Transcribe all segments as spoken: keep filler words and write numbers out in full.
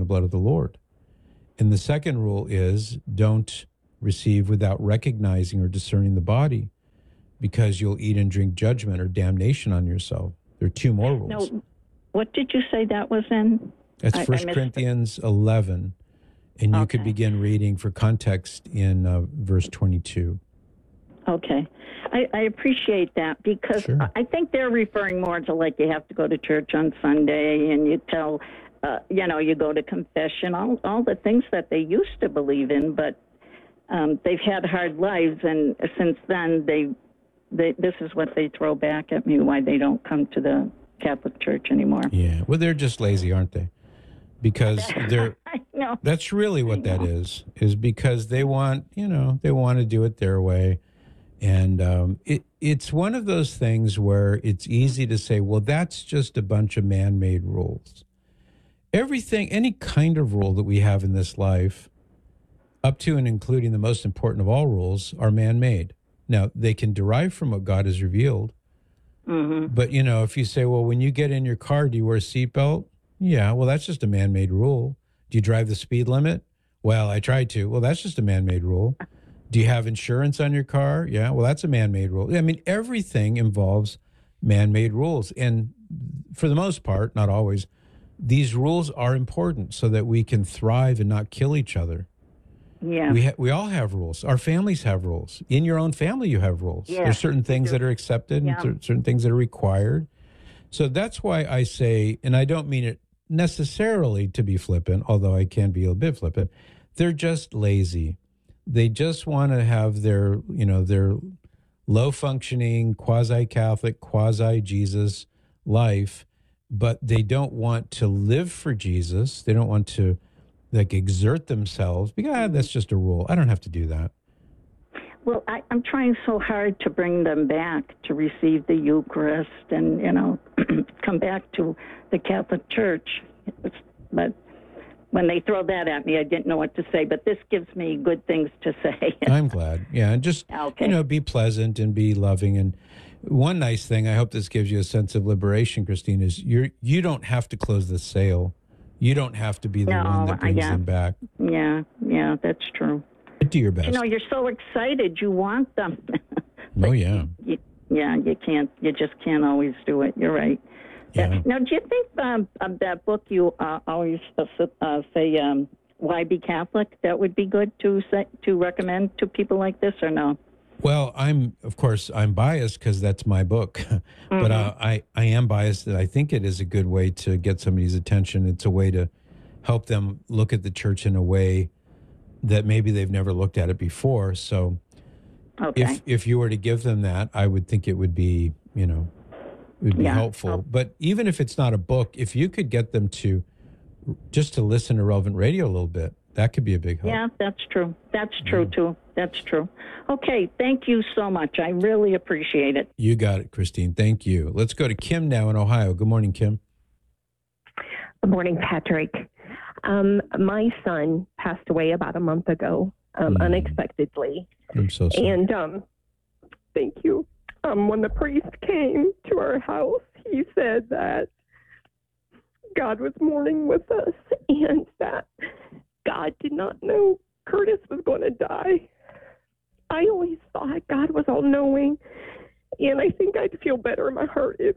blood of the Lord. And the second rule is don't receive without recognizing or discerning the body, because you'll eat and drink judgment or damnation on yourself. There are two more rules. No, what did you say that was in? That's I- I First missed Corinthians eleven, and you could Okay. begin reading for context in uh, verse twenty-two. Okay. I, I appreciate that because Sure. I think they're referring more to like you have to go to church on Sunday and you tell, uh, you know, you go to confession, all, all the things that they used to believe in, but um, they've had hard lives, and since then they, they, this is what they throw back at me, why they don't come to the Catholic Church anymore. Yeah, well, they're just lazy, aren't they? Because they're, I know. that's really what that is, is because they want, you know, they want to do it their way. And um, it, it's one of those things where it's easy to say, well, that's just a bunch of man-made rules. Everything, any kind of rule that we have in this life, up to and including the most important of all rules, are man-made. Now, they can derive from what God has revealed. Mm-hmm. But, you know, if you say, well, when you get in your car, do you wear a seatbelt? Yeah, well, that's just a man-made rule. Do you drive the speed limit? Well, I tried to. Well, that's just a man-made rule. Do you have insurance on your car? Yeah, well, that's a man-made rule. I mean, everything involves man-made rules. And for the most part, not always, these rules are important so that we can thrive and not kill each other. Yeah. We ha- we all have rules. Our families have rules. In your own family, you have rules. Yeah, There's certain things do. that are accepted Yeah. and cer- certain things that are required. So that's why I say, and I don't mean it necessarily to be flippant, although I can be a bit flippant, they're just lazy. They just want to have their, you know, their low-functioning, quasi-Catholic, quasi-Jesus life, but they don't want to live for Jesus. They don't want to, like, exert themselves because ah, that's just a rule. I don't have to do that. Well, I, I'm trying so hard to bring them back to receive the Eucharist and, you know, come back to the Catholic Church. It's, but when they throw that at me, I didn't know what to say. But this gives me good things to say. I'm glad. Yeah, and just, Okay. you know, be pleasant and be loving. And one nice thing, I hope this gives you a sense of liberation, Christine, is you're, you don't have to close the sale. You don't have to be the No, one that brings yeah. them back. Yeah, yeah, that's true. Do your best. You know, you're so excited. You want them. Oh, yeah. You, yeah, you can't. You just can't always do it. You're right. Yeah. Now, do you think um, of that book you uh, always uh, uh, say, um, "Why Be Catholic"? That would be good to say, to recommend to people like this, or no? Well, I'm, of course, I'm biased because that's my book. Mm-hmm. But uh, I, I am biased that I think it is a good way to get somebody's attention. It's a way to help them look at the church in a way that maybe they've never looked at it before. So Okay. if if you were to give them that, I would think it would be, you know, it would be Yeah. helpful. Oh. But even if it's not a book, if you could get them to just to listen to Relevant Radio a little bit, that could be a big help. Yeah, that's true. That's true, too. That's true. Okay, thank you so much. I really appreciate it. You got it, Christine. Thank you. Let's go to Kim now in Ohio. Good morning, Kim. Good morning, Patrick. Um, my son passed away about a month ago, um, Mm. unexpectedly. I'm so sorry. And um, thank you. Um, when the priest came to our house, he said that God was mourning with us and that God did not know Curtis was going to die. I always thought God was all-knowing, and I think I'd feel better in my heart if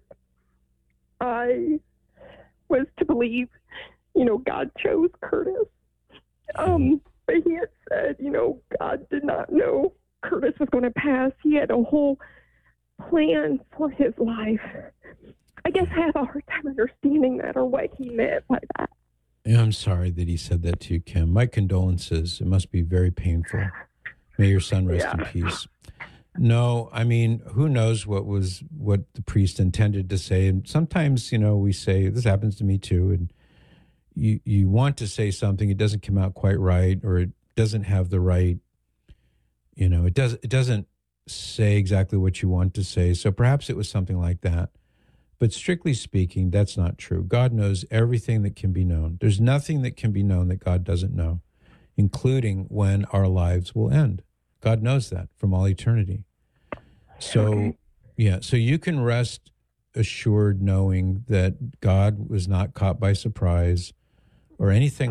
I was to believe, you know, God chose Curtis. Um, but he had said, you know, God did not know Curtis was going to pass. He had a whole plan for his life. I guess I have a hard time understanding that or what he meant by that. Yeah, I'm sorry that he said that to you, Kim. My condolences. It must be very painful. May your son rest in Yeah. peace. No, I mean, who knows what was what the priest intended to say. And sometimes, you know, we say, this happens to me too, and you you want to say something, it doesn't come out quite right, or it doesn't have the right, you know, it does it doesn't say exactly what you want to say. So perhaps it was something like that. But strictly speaking, that's not true. God knows everything that can be known. There's nothing that can be known that God doesn't know, including when our lives will end. God knows that from all eternity. So, Okay. yeah, so you can rest assured knowing that God was not caught by surprise or anything